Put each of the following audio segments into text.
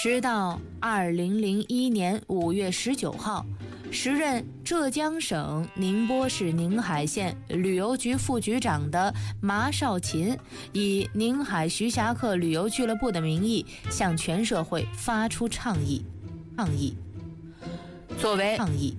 直到2001年5月19号，时任浙江省宁波市宁海县旅游局副局长的马少勤，以宁海徐霞客旅游俱乐部的名义向全社会发出倡议。作为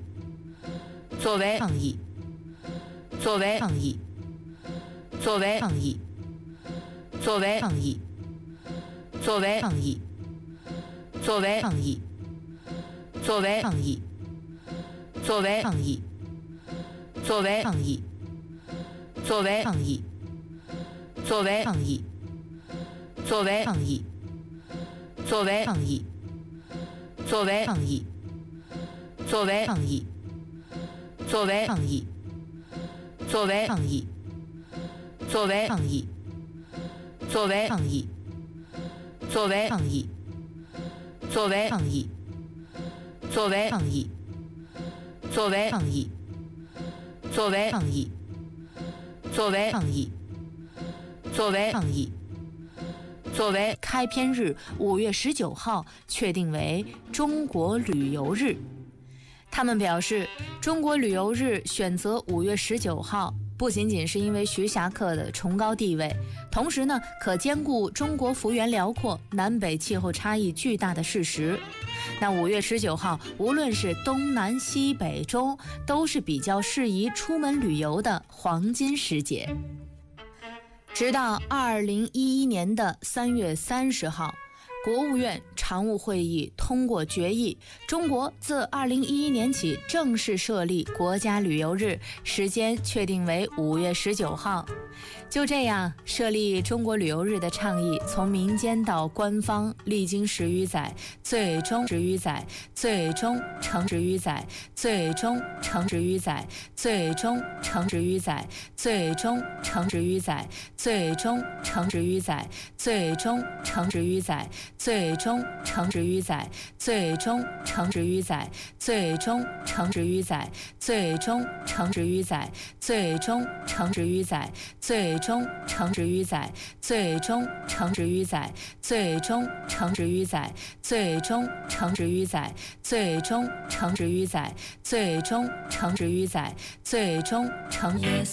开篇日5月19号确定为中国旅游日。他们表示，中国旅游日选择5月19号，不仅仅是因为徐霞客的崇高地位，同时呢，可兼顾中国幅员辽阔、南北气候差异巨大的事实。那5月19号，无论是东南西北中，都是比较适宜出门旅游的黄金时节。直到2011年的3月30号，国务院常务会议通过决议，中国自2011年起正式设立国家旅游日，时间确定为5月19号。就这样，设立中国旅游日的倡议从民间到官方，历经10余载，最终成10余载，最终成10余载，最终成10余载，最终成10余载，最终成10余载，最终成10余载，最终成10余载，最终成10余载，最终成10余载，最终成10余载，最终成10余载，最终成10余载，最终成10余载，最终成10余载，最终成10余载，最终成10余载，最终成10余载，最终成10余载，最终成10余载。